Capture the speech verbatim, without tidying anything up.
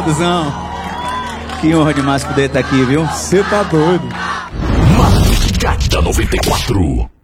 Cuzão, que honra demais poder estar aqui, viu? Você tá doido. Madrugada noventa e quatro.